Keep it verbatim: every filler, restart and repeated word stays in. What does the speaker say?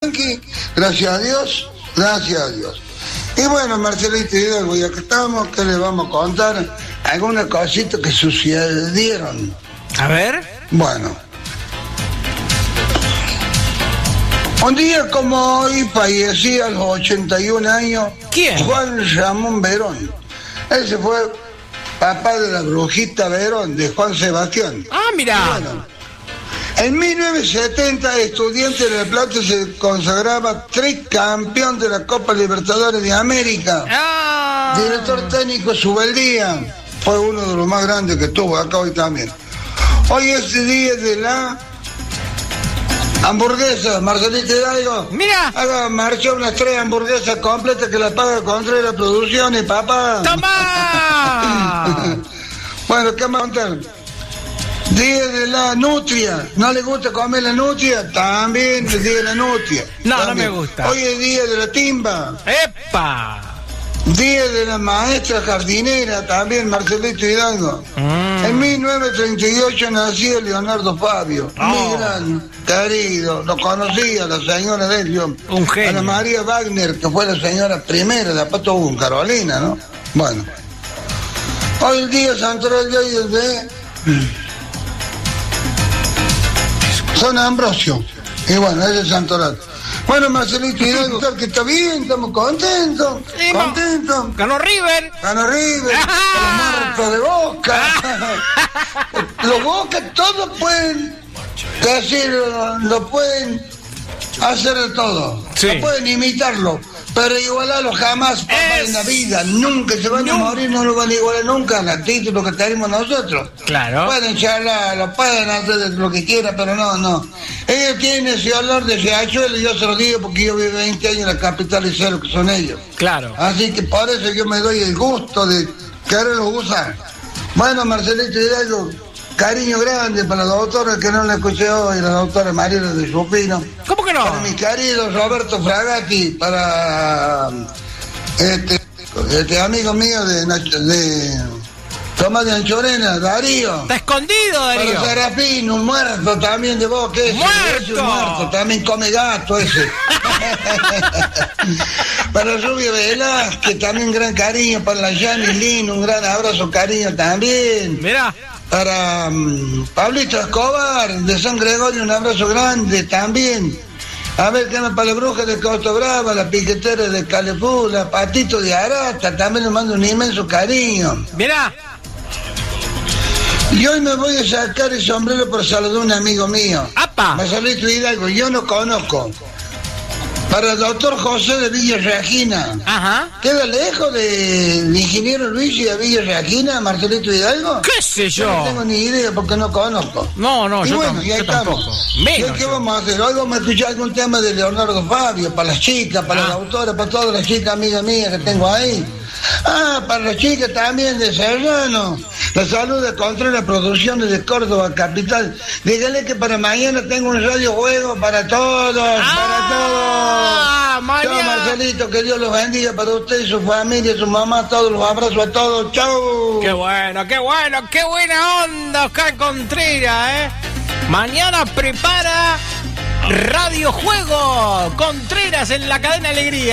tranqui, gracias a Dios, gracias a Dios. Y bueno, Marcelito Hidalgo, ya que estamos, ¿qué les vamos a contar? Algunas cositas que sucedieron. A ver. Bueno. Un día como hoy fallecía a los ochenta y un años. ¿Quién? Juan Ramón Verón. Ese fue papá de la brujita Verón, de Juan Sebastián. Ah, mira. Bueno, en mil novecientos setenta, Estudiantes de La Plata se consagraba tricampeón de la Copa Libertadores de América. Ah. Director técnico Subeldía. Fue uno de los más grandes que tuvo acá hoy también. Hoy es el día de la hamburguesa, Marcelito Hidalgo. Mira. Haga marcha unas tres hamburguesas completas que la paga Contreras Producciones, papá. ¡Toma! Bueno, ¿qué más contar? Día de la nutria. ¿No le gusta comer la nutria? También el día de la nutria. No, también. No me gusta. Hoy es día de la timba. ¡Epa! Día de la maestra jardinera, también Marcelito Hidalgo. Mm. En mil novecientos treinta y ocho nació Leonardo Fabio. Oh. Mi gran querido, lo conocía, la señora de él, yo. Un genio. Ana María Wagner, que fue la señora primera, después tuvo un Carolina, ¿no? Bueno. Hoy el día santoral de hoy es de San Ambrosio. Y bueno, ese es santoral. Bueno, Marcelito Hidalgo, que está bien, estamos contentos, sí, contentos. Ganó River. Ganó River, los muertos de Boca. Los Boca todos pueden decir, lo pueden hacer de todo. Sí. No pueden imitarlo, pero igualarlo jamás, papá, es... en la vida. Nunca se van no. a morir, no lo van a igualar nunca al título que tenemos nosotros. Claro. Pueden charlarlo, pueden hacer lo que quieran, pero no, no. Ellos tienen ese olor de riachuelo y yo se lo digo porque yo vivo veinte años en la capital y sé lo que son ellos. Claro. Así que por eso yo me doy el gusto de quererlos usar. Bueno, Marcelito Hidalgo, cariño grande para la doctora que no la escuché hoy, la doctora Mariela de Supino. ¿Cómo que no? Para mi querido Roberto Fragati, para este, este amigo mío de, de Tomás de Anchorena, Darío. Está escondido, Darío. Para Serafín, un muerto también de vos, que es ¡Muerto! Un muerto, también come gato ese. Para Rubio Velázquez, también gran cariño. Para la Janis Lin, un gran abrazo, cariño también. Mira. Para um, Pablito Escobar, de San Gregorio, un abrazo grande también. A ver, ¿qué más? Para la bruja de Costa Brava, la piquetera de Calefú, la Patito de Arata, también le mando un inmenso cariño. Mira. Y hoy me voy a sacar el sombrero por saludar a un amigo mío. ¡Apa! Marcelito Hidalgo, yo no conozco. Para el doctor José de Villa Regina. Ajá. ¿Queda lejos del ingeniero Luis y de Villa Regina, Marcelito Hidalgo? ¿Qué sé yo? yo no tengo ni idea porque no conozco. No, no, y yo, bueno, tam- y ahí yo estamos. tampoco. Menos ¿Qué yo. vamos a hacer? Hoy vamos a escuchar algún tema de Leonardo Fabio, para las chicas, para ah. la autora, para todas las chicas amigas mías que tengo ahí. Ah, para las chicas también de Serrano. La salud de Contreras Producciones de Córdoba, capital. Dígale que para mañana tengo un radio juego para todos, ah, para todos. Mañana. Chao, Marcelito, que Dios los bendiga para usted y su familia, su mamá, todos los abrazos a todos. Chao. Qué bueno, qué bueno, qué buena onda, Oscar Contreras, ¿eh? Mañana prepara Radio Juego Contreras en la cadena Alegría.